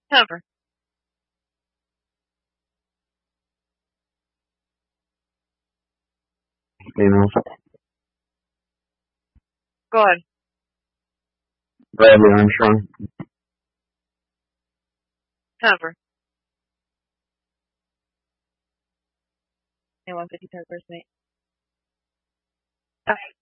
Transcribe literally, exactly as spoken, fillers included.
Cover. You know, Go ahead. Bradley Armstrong. Cover. A one fifty third first mate. Okay.